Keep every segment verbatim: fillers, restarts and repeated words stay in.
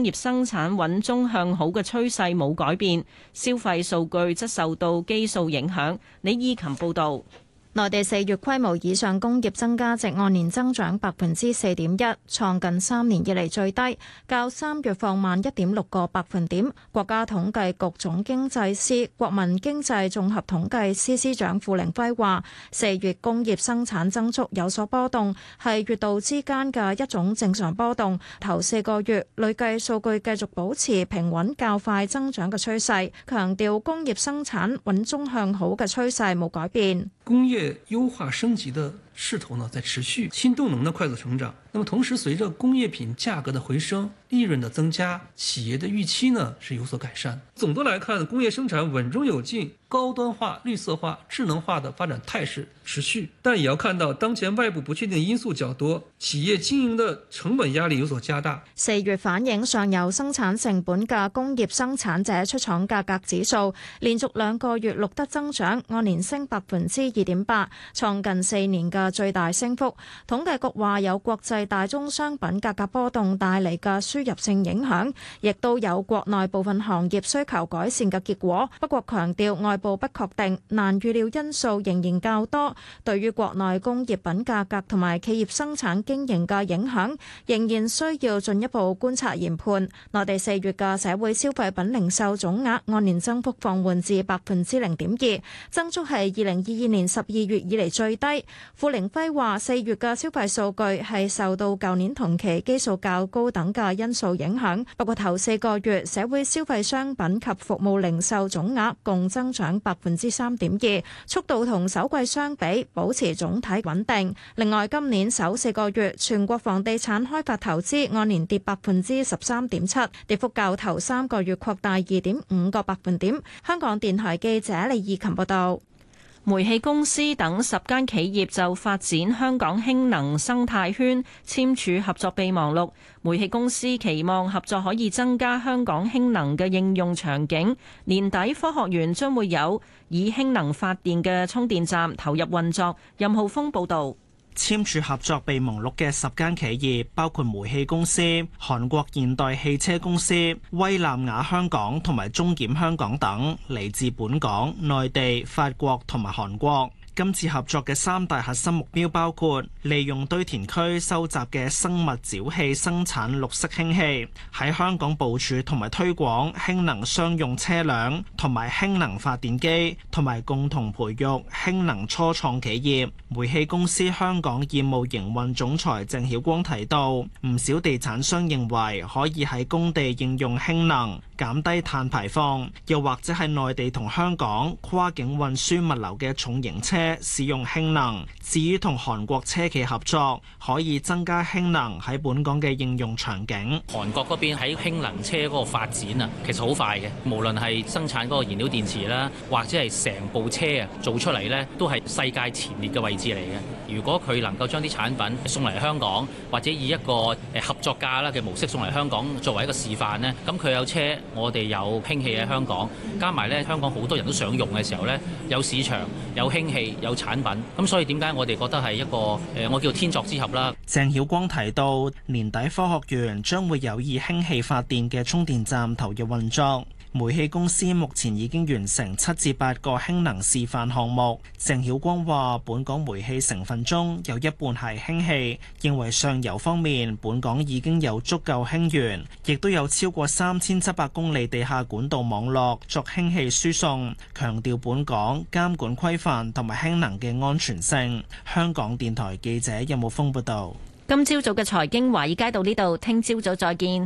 業生產穩中向好嘅趨勢冇改變，消費數據則受到基數影響。李依琴報導。 內地四月規模以上工業增加值按年增長百分之四點一，創近三年以嚟最低，較三月放慢一點六個百分點。國家統計局總經濟司、國民經濟綜合統計司司長付凌暉話：四月工業生產增速有所波動，係月度之間嘅一種正常波動。頭四個月累計數據繼續保持平穩較快增長嘅趨勢，強調工業生產穩中向好嘅趨勢冇改變。 工業優化升級的勢頭呢在持續，新動能的快速成長。那麼同時，隨着工業品價格的回升，利潤的增加，企業的預期呢是有所改善。總的來看，工業生產穩中有進，高端化、綠色化、智能化的發展態勢持續。但也要看到，當前外部不確定因素較多，企業經營的成本壓力有所加大。 四月反映上游生產成本嘅工業生產者出廠價格指數，連續兩個月錄得增長，按年升百分之二點八，創近四年嘅最大升幅。統計局話有國際大宗商品價格波動帶嚟嘅輸入性影響，亦都有國內部分行業需求改善嘅結果。不過強調外部不確定、難預料因素仍然較多，對於國內工業品價格同埋企業生產經營嘅影響，仍然需要進一步觀察研判。內地四月嘅社會消費品零售總額按年增幅放緩至百分之零點二，增速係二零二二年十二月以嚟最低。付凌暉話：四月嘅消費數據係受到舊年同期基數較高等嘅因素影響，不過頭四個月社會消費商品及服務零售總額共增長百分之三點二，速度同首季相比保持總體穩定。另外，今年首四個月全國房地產開發投資按年跌百分之十三點七，跌幅較頭三個月擴大二點五個百分點。香港電台記者李義琴報道。 煤氣公司等十間企業就發展香港氫能生態圈簽署合作備忘錄。煤氣公司期望合作可以增加香港氫能嘅應用場景。年底科學園將會有以氫能發電嘅充電站投入運作。任浩峰報導。 簽署合作備忘錄嘅十間企業包括煤氣公司、韓國現代汽車公司、威納雅香港同埋中檢香港等，嚟自本港、內地、法國同埋韓國。今次合作嘅三大核心目標包括利用堆填區收集嘅生物沼氣生產綠色氫氣，喺香港部署同埋推廣氫能商用車輛同埋氫能發電機，同埋共同培育氫能初創企業。煤氣公司香港業務營運總裁鄭曉光提到，唔少地產商認為可以喺工地應用氫能，減低碳排放，又或者係內地同香港跨境運輸物流嘅重型車使用氫能。至於同韓國車企合作，可以增加氫能喺本港嘅應用場景。 韓國嗰邊喺氫能車嗰個發展啊，其實好快嘅。無論係生產嗰個燃料電池啦，或者係成部車啊做出嚟呢，都係世界前列嘅位置嚟嘅。如果佢能夠將啲產品送嚟香港，或者以一個誒合作價啦嘅模式送嚟香港作為一個示範呢，咁佢有車，我哋有氫氣喺香港，加埋呢香港好多人都想用嘅時候呢，有市場、有氫氣、有產品，咁所以點解我哋覺得係一個誒，我叫天作之合啦。 鄭曉光提到，年底科學園將會有以氫氣發電嘅充電站投入運作。煤氣公司目前已經完成七至八個氫能示範項目。鄭曉光話：本港煤氣成分中有一半係氫氣，認為上游方面本港已經有足夠氫源，亦都有超過三千七百公里地下管道網絡作氫氣輸送。強調本港監管規範同埋氫能嘅安全性。香港電台記者任武峰報道。 今朝早嘅財經華爾街到呢度，聽朝早再見。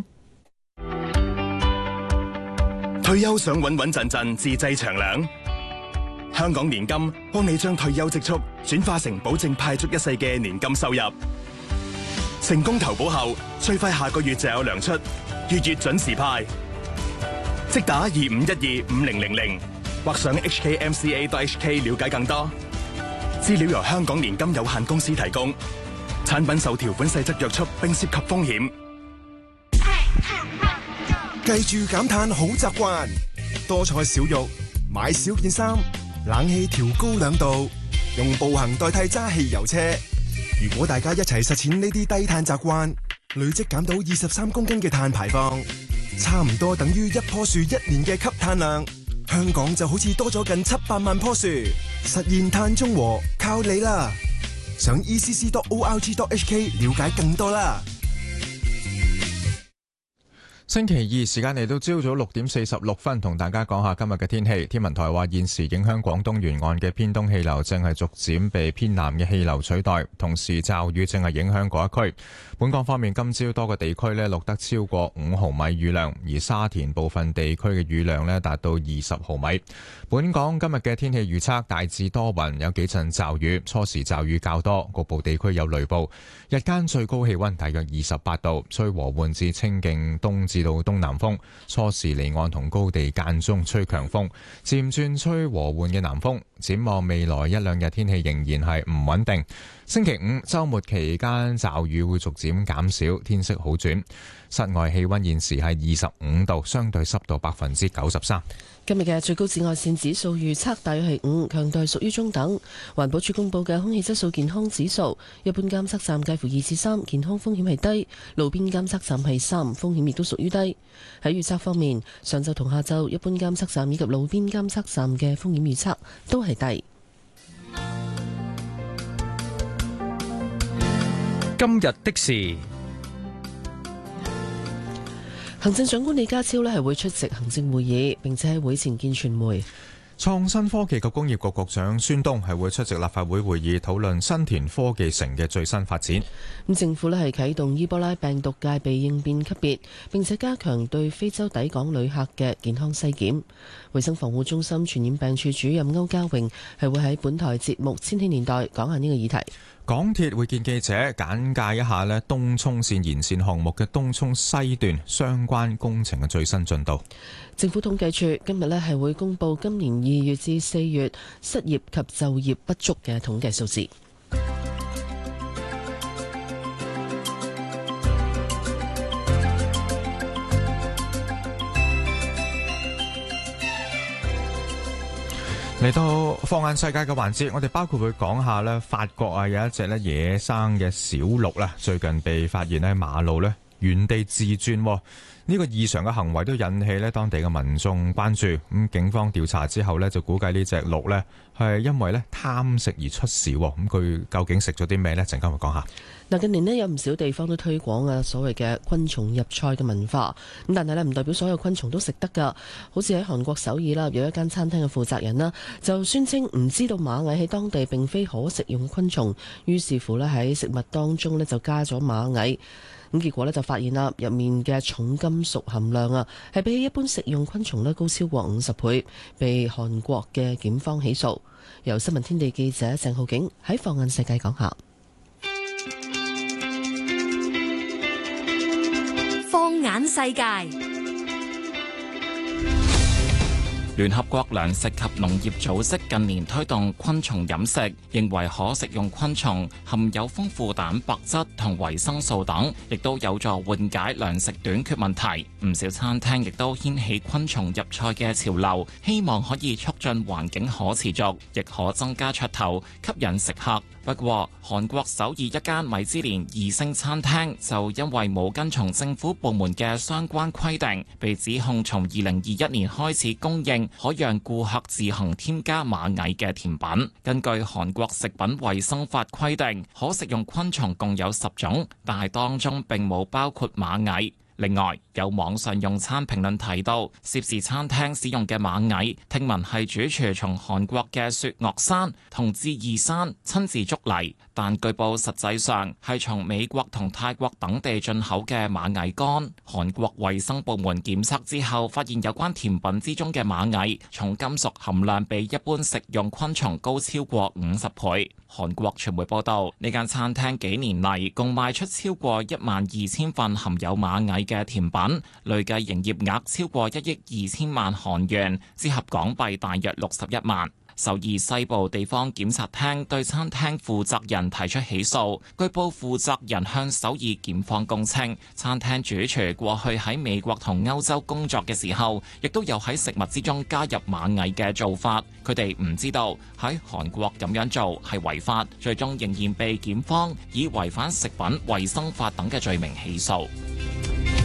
退休想穩穩陣陣自製長糧，香港年金幫你將退休積蓄轉化成保證派足一世嘅年金收入。成功投保後，最快下個月就有糧出，月月準時派。即打二五一二五零零零或上 h k m c a dot h k 了解更多。資料由香港年金有限公司提供，產品受條款細則約束並涉及風險。 記住減碳好習慣，多菜少肉，買少件衫，冷氣調高兩度，用步行代替揸汽油車。如果大家一齊實踐呢啲低碳習慣，累積減到二十三公斤嘅碳排放， 差唔多等於一棵樹一年嘅吸碳量。香港就好似多咗近七百萬棵樹，實現碳中和靠你啦！上 e c c dot org dot h k 了解更多啦。 星期二時間嚟到朝早六點四十六分，同大家講下今日嘅天氣。天文台話現時影響廣東沿岸嘅偏東氣流正係逐漸被偏南嘅氣流取代，同時驟雨正係影響嗰一區。本港方面，今朝多個地區呢錄得超過五毫米雨量，而沙田部分地區嘅雨量呢達到二十毫米。本港今日嘅天氣預測大致多雲，有幾陣驟雨，初時驟雨較多，局部地區有雷暴。日間最高氣溫大約二十八度，吹和緩至清勁東至到東南風，初時離岸同高地間中吹強風，漸轉吹和緩嘅南風。展望未來一兩日天氣仍然係唔穩定。星期五周末期間驟雨會逐漸減少，天色好轉。室外氣溫現時係二十五度，相對濕度百分之九十三。 今日嘅最高紫外線指數預測大約係五，強度係屬於中等。環保署公布嘅空氣質素健康指數，一般監測站介乎二至三，健康風險係低；路邊監測站係三，風險亦都屬於低。喺預測方面，上晝同下晝一般監測站以及路邊監測站嘅風險預測都係低。 今日的事， 行政長官李家超呢係會出席行政會議，並且喺會前見傳媒。 創新科技及工業局局長孫東係會出席立法會會議，討論新田科技城嘅最新發展。 咁政府呢係啟動伊波拉病毒戒備應變級別，並且加強對非洲抵港旅客嘅健康篩檢。衛生防護中心傳染病處主任歐家榮係會喺本台節目《千禧年代》講下呢個議題。 港鐵會見記者，簡介一下呢東涌綫延綫項目嘅東涌西段相關工程嘅最新進度。 政府統計處今日呢係會公布今年二月至四月失業及就業不足嘅統計數字。 嚟到放眼世界嘅環節，我哋包括會講下咧，法國啊有一隻咧野生嘅小鹿啦，最近被發現喺馬路咧原地自轉，呢個異常嘅行為都引起咧當地嘅民眾關注。咁警方調查之後咧，就估計呢隻鹿咧係因為咧貪食而出事。咁佢究竟食咗啲咩呢？陣間會講下。 嗱，近年咧有唔少地方都推廣啊所謂嘅昆蟲入菜嘅文化，咁但係咧唔代表所有昆蟲都食得㗎。好似喺韓國首爾啦，有一間餐廳嘅負責人啦，就宣稱唔知道螞蟻喺當地並非可食用昆蟲，於是乎咧喺食物當中咧就加咗螞蟻。咁結果咧就發現啦，入面嘅重金屬含量啊，係比起一般食用昆蟲咧高超過五十倍，被韓國嘅檢方起訴。由新聞天地記者鄭浩景喺放眼世界講下。 放眼世界。聯合國糧食及農業組織近年推動昆蟲飲食，認為可食用昆蟲含有豐富蛋白質同維生素等，亦都有助緩解糧食短缺問題。唔少餐廳亦都掀起昆蟲入菜嘅潮流，希望可以促進環境可持續，亦可增加噱頭，吸引食客。不過，韓國首爾一間米芝蓮二星餐廳就因為冇跟從政府部門嘅相關規定，被指控從二零二一年開始供應可讓顧客自行添加螞蟻嘅甜品。根據韓國食品衛生法規定，可食用昆蟲共有十種，但係當中並冇包括螞蟻。另外，有網上用餐評論提到，涉事餐廳使用嘅螞蟻，聽聞係主廚從韓國嘅雪嶽山同智異山親自捉嚟，但據報實際上係從美國同泰國等地進口嘅螞蟻乾。韓國衛生部門檢測之後，發現有關甜品之中嘅螞蟻重金屬含量比一般食用昆蟲高超過五十倍。韓國傳媒報道，呢間餐廳幾年嚟共賣出超過一萬二千份含有螞蟻嘅甜品，累計營業額超過一億二千萬韓元，折合港幣大約六十一萬。首爾西部地方檢察廳對餐廳負責人提出起訴。據報負責人向首爾檢方供稱，餐廳主廚過去喺美國同歐洲工作嘅時候，亦都有喺食物之中加入螞蟻嘅做法。佢哋唔知道喺韓國咁樣做係違法，最終仍然被檢方以違反食品衛生法等嘅罪名起訴。